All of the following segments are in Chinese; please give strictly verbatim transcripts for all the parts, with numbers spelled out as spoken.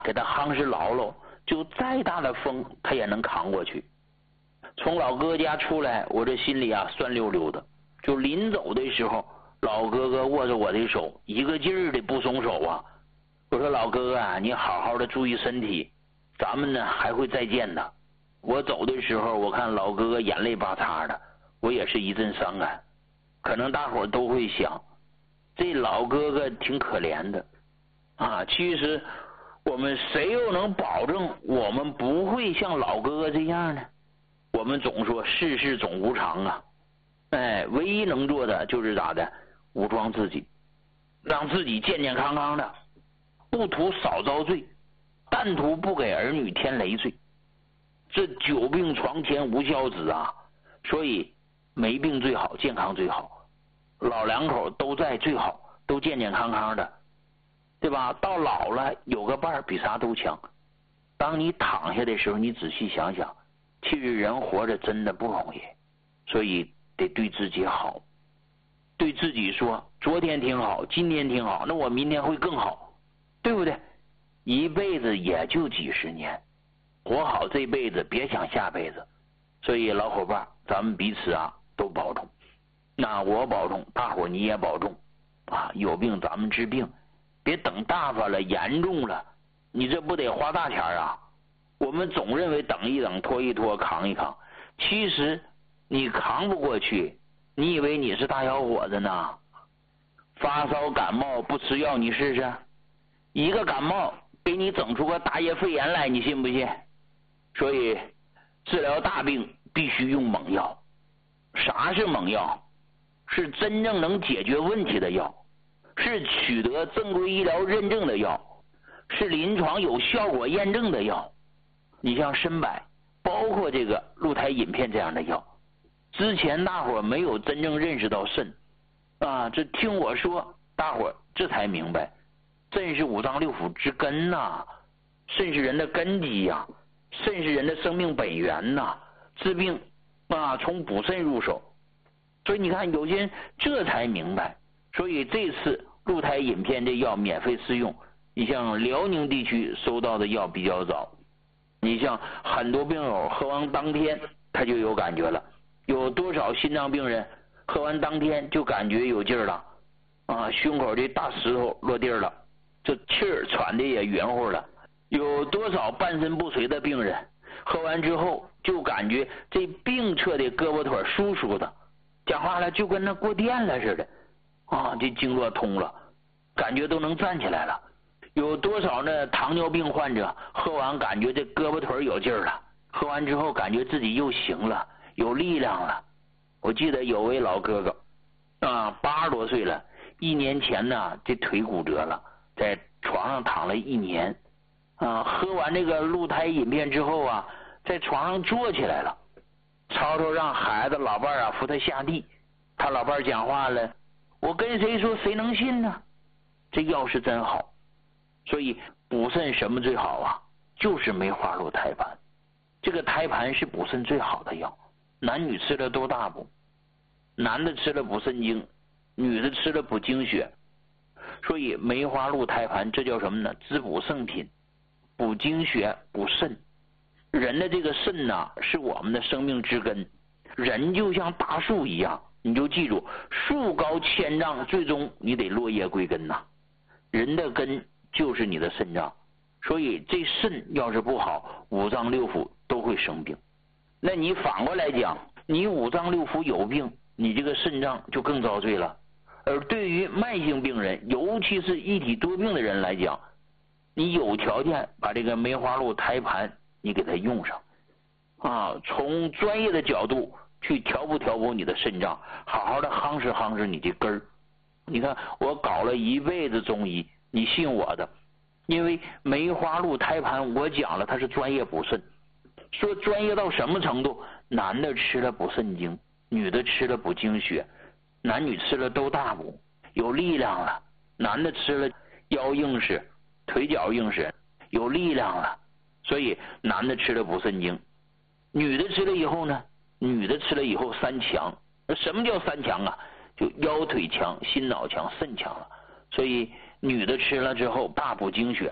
给他夯实牢牢，就再大的风他也能扛过去。从老哥哥家出来，我这心里啊酸溜溜的。就临走的时候，老哥哥握着我的手，一个劲儿的不松手啊。我说老哥哥啊，你好好的注意身体，咱们呢还会再见的。我走的时候，我看老哥哥眼泪巴擦的，我也是一阵伤感。可能大伙都会想，这老哥哥挺可怜的啊。其实我们谁又能保证我们不会像老哥哥这样呢？我们总说世事总无常啊，哎，唯一能做的就是咋的，武装自己，让自己健健康康的，不图少遭罪，但图不给儿女添累赘。这久病床前无孝子啊，所以没病最好，健康最好，老两口都在最好，都健健康康的，对吧？到老了有个伴儿比啥都强。当你躺下的时候，你仔细想想，其实人活着真的不容易，所以得对自己好，对自己说昨天挺好，今天挺好，那我明天会更好，对不对？一辈子也就几十年，活好这辈子，别想下辈子。所以老伙伴，咱们彼此啊都保重。那我保重，大伙你也保重啊！有病咱们治病，别等大发了严重了，你这不得花大钱啊？我们总认为等一等，拖一拖，扛一扛，其实你扛不过去，你以为你是大小伙子呢？发烧感冒不吃药你试试，一个感冒给你整出个大叶肺炎来，你信不信？所以治疗大病必须用猛药。啥是猛药？是真正能解决问题的药，是取得正规医疗认证的药，是临床有效果验证的药。你像参柏，包括这个鹿胎饮片这样的药，之前大伙没有真正认识到肾啊，这听我说，大伙这才明白，肾是五脏六腑之根呐、啊，肾是人的根基呀、啊，肾是人的生命本源呐、啊，治病啊从补肾入手。所以你看有些人这才明白，所以这次鹿胎饮片这药免费试用，你像辽宁地区收到的药比较早，你像很多病友喝完当天他就有感觉了，有多少心脏病人喝完当天就感觉有劲儿了啊，胸口这大石头落地了，这气儿喘的也匀乎了。有多少半身不遂的病人喝完之后就感觉这病彻的胳膊腿舒舒的，讲话了就跟那过电了似的啊，这经络通了，感觉都能站起来了。有多少呢糖尿病患者喝完感觉这胳膊腿有劲儿了，喝完之后感觉自己又行了，有力量了。我记得有位老哥哥啊，八十多岁了，一年前呢这腿骨折了，在床上躺了一年啊，喝完这个鹿胎饮片之后啊，在床上坐起来了，吵吵让孩子老伴啊扶他下地，他老伴讲话了，我跟谁说谁能信呢？这药是真好。所以补肾什么最好啊？就是梅花鹿胎盘。这个胎盘是补肾最好的药，男女吃了都大补，男的吃了补肾精，女的吃了补精血。所以梅花鹿胎盘这叫什么呢？滋补圣品，补精血，补肾。人的这个肾呐、啊，是我们的生命之根。人就像大树一样，你就记住，树高千丈，最终你得落叶归根呐、啊。人的根就是你的肾脏，所以这肾要是不好，五脏六腑都会生病。那你反过来讲，你五脏六腑有病，你这个肾脏就更遭罪了。而对于慢性病人，尤其是一体多病的人来讲，你有条件把这个梅花鹿胎盘你给它用上啊，从专业的角度去调补调补你的肾脏，好好的夯实夯实你这根儿。你看我搞了一辈子中医，你信我的，因为梅花鹿胎盘我讲了它是专业补肾，说专业到什么程度，男的吃了补肾精，女的吃了补精血，男女吃了都大补，有力量了。男的吃了腰硬实，腿脚硬实，有力量了，所以男的吃了补肾精，女的吃了以后呢，女的吃了以后三强。什么叫三强啊？就腰腿强，心脑强，肾强了。所以女的吃了之后大补精血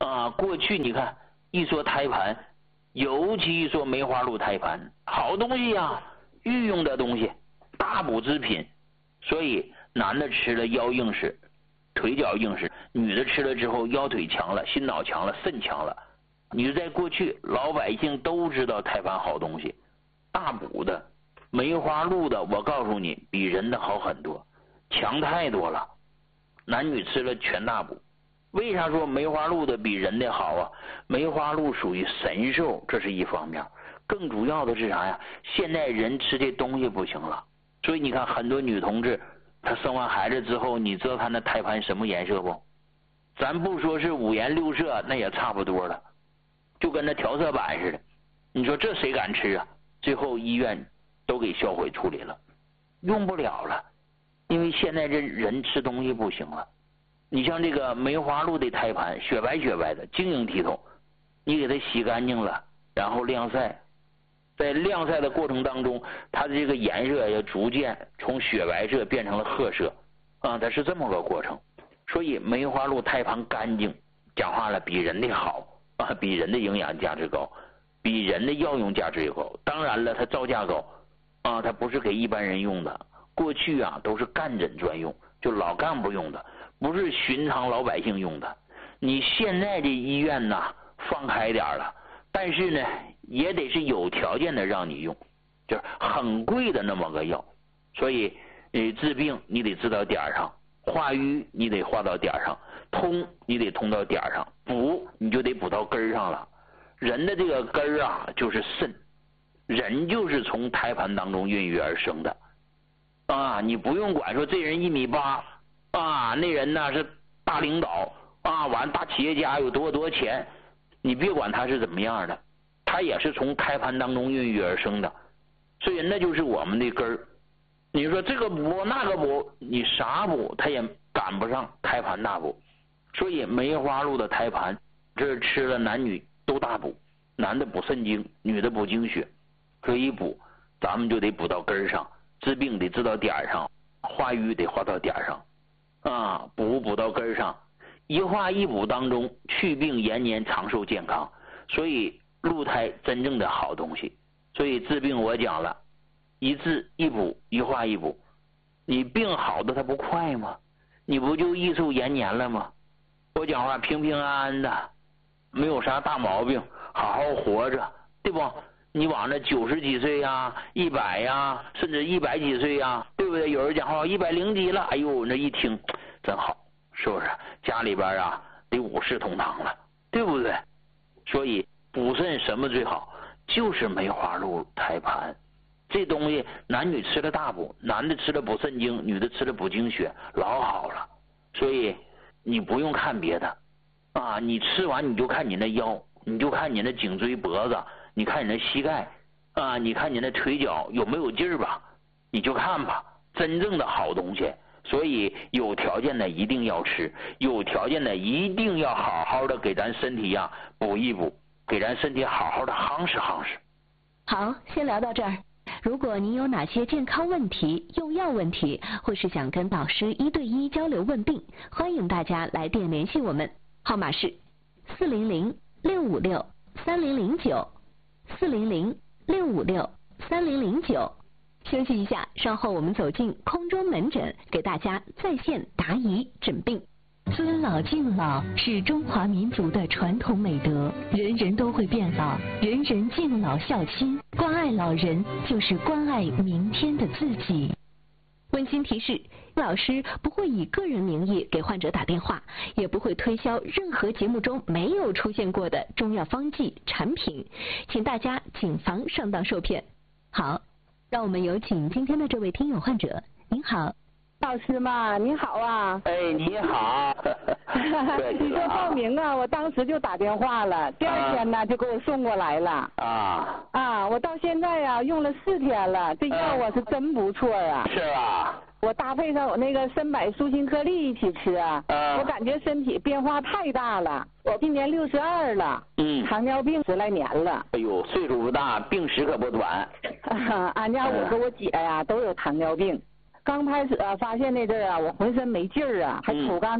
啊，过去你看一说胎盘，尤其一说梅花鹿胎盘，好东西呀、啊，御用的东西，大补之品。所以男的吃了腰硬实，腿脚硬实；女的吃了之后腰腿强了，心脑强了，肾强了。你说在过去老百姓都知道胎盘好东西，大补的梅花鹿的，我告诉你比人的好很多，强太多了。男女吃了全大补。为啥说梅花鹿的比人的好啊？梅花鹿属于神兽，这是一方面。更主要的是啥呀？现在人吃这东西不行了，所以你看很多女同志，她生完孩子之后，你知道她那胎盘什么颜色不？咱不说是五颜六色，那也差不多了，就跟那调色板似的。你说这谁敢吃啊？最后医院都给销毁处理了，用不了了，因为现在这人吃东西不行了。你像这个梅花鹿的胎盘，雪白雪白的，晶莹剔透，你给它洗干净了，然后晾晒，在晾晒的过程当中，它的这个颜色要逐渐从雪白色变成了褐色啊，它是这么个过程。所以梅花鹿胎盘干净，讲话了比人的好啊，比人的营养价值高，比人的药用价值也高。当然了，它造价高啊，它不是给一般人用的。过去啊都是干诊专用，就老干部用的，不是寻常老百姓用的。你现在这医院呐放开点了，但是呢也得是有条件的让你用，就是很贵的那么个药。所以呃治病你得治到点上，化瘀你得化到点上，通你得通到点上，补你就得补到根上了。人的这个根儿啊就是肾，人就是从胎盘当中孕育而生的啊，你不用管说这人一米八啊，那人呢是大领导啊，完大企业家有多多钱，你别管他是怎么样的，他也是从胎盘当中孕育而生的，所以那就是我们的根儿。你说这个补那个补，你啥补他也赶不上胎盘大补。所以梅花鹿的胎盘，这吃了男女都大补，男的补肾精，女的补精血，这一补咱们就得补到根上，治病得治到点上，化瘀得化到点上啊，补补到根上，一化一补当中去病延年长寿健康。所以鹿胎真正的好东西。所以治病我讲了，一治一补，一化一补，你病好的它不快吗？你不就益寿延年了吗？我讲话平平安安的，没有啥大毛病，好好活着，对不？你往那九十几岁呀、一百呀，甚至一百几岁呀，对不对？有人讲话一百零几了，哎呦，那一听真好，是不是？家里边啊得五世同堂了，对不对？所以补肾什么最好？就是梅花鹿胎盘，这东西男女吃了大补，男的吃了补肾精，女的吃了补精血，老好了。所以你不用看别的啊，你吃完你就看你那腰，你就看你那颈椎脖子，你看你那膝盖啊，你看你那腿脚有没有劲儿吧，你就看吧，真正的好东西。所以有条件的一定要吃，有条件的一定要好好的给咱身体呀、啊、补一补，给咱身体好好的夯实夯实。 好，先聊到这儿。如果您有哪些健康问题、用药问题，或是想跟导师一对一交流问病，欢迎大家来电联系我们，号码是四零零六五六三零零九，四零零六五六三零零九。休息一下，稍后我们走进空中门诊，给大家在线答疑诊病。尊老敬老是中华民族的传统美德，人人都会变老，人人敬老孝亲，关爱老人就是关爱明天的自己。温馨提示，老师不会以个人名义给患者打电话，也不会推销任何节目中没有出现过的中药方剂产品，请大家谨防上当受骗。好，让我们有请今天的这位听友患者。您好， 老师嘛，你好啊！ 哎，你好！ 你说报名啊，我当时就打电话了，第二天呢、啊、就给我送过来了。 啊啊！我到现在啊用了四天了，这药我是真不错啊。 是啊。 我搭配上我那个参柏舒心颗粒一起吃啊， 啊我感觉身体变化太大了。我今年六十二了， 嗯， 糖尿病十来年了。 哎呦，岁数不大，病史可不短。 啊、俺家我和我姐呀、啊、都有糖尿病。刚开始啊发现那阵儿啊，我浑身没劲儿啊，还口干